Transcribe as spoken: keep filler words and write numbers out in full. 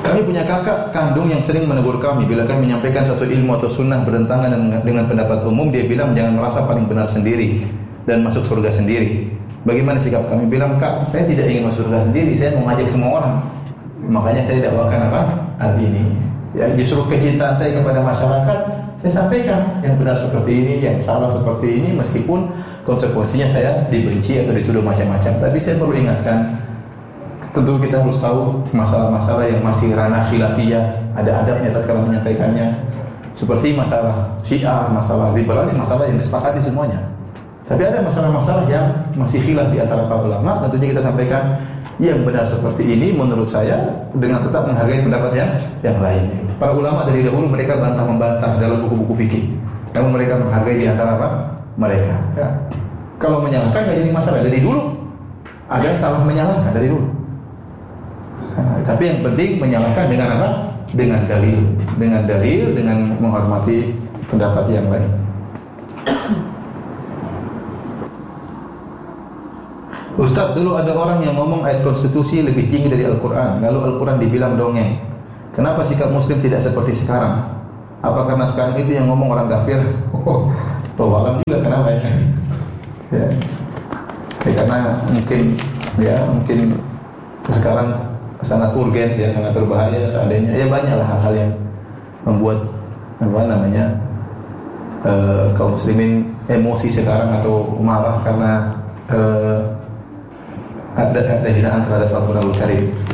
Kami punya kakak kandung yang sering menegur kami bila kami menyampaikan suatu ilmu atau sunnah bertentangan dengan pendapat umum. Dia bilang jangan merasa paling benar sendiri dan masuk surga sendiri. Bagaimana sikap kami? Bilang, kak, saya tidak ingin masuk surga sendiri, saya mau ngajak semua orang. Makanya saya dakwakan apa? Hal ini. Ya, justru kecintaan saya kepada masyarakat, saya sampaikan yang benar seperti ini, yang salah seperti ini, meskipun konsekuensinya saya dibenci atau dituduh macam-macam. Tapi saya perlu ingatkan, tentu kita harus tahu masalah-masalah yang masih ranah khilafiyah, ada adabnya tatkala menyampaikannya. Seperti masalah Syiah, masalah liberal, masalah yang disepakati semuanya. Tapi ada masalah-masalah yang masih khilaf di antara para ulama, tentunya kita sampaikan yang benar seperti ini menurut saya, dengan tetap menghargai pendapat yang yang lain. Para ulama dari dahulu mereka bantah-membantah dalam buku-buku fikih, namun mereka menghargai di antara apa? Mereka. Ya. Kalau menyalahkan nggak jadi masalah, dari dulu ada yang salah menyalahkan dari dulu. Nah, tapi yang penting menyalahkan dengan apa? Dengan dalil, dengan dalil, dengan menghormati pendapat yang lain. Ustaz, dulu ada orang yang ngomong ayat konstitusi lebih tinggi dari Al-Quran, lalu Al-Quran dibilang dongeng. Kenapa sikap Muslim tidak seperti sekarang? Apa karena sekarang itu yang ngomong orang kafir? Oh, oh alam juga kenapa ya? Ya. Ya, karena mungkin ya mungkin sekarang sangat urgen ya, sangat berbahaya seandainya. Ya banyaklah hal-hal yang membuat apa namanya uh, kaum muslimin emosi sekarang atau marah karena uh, ada ada hinaan terhadap Al-Quranul Karim.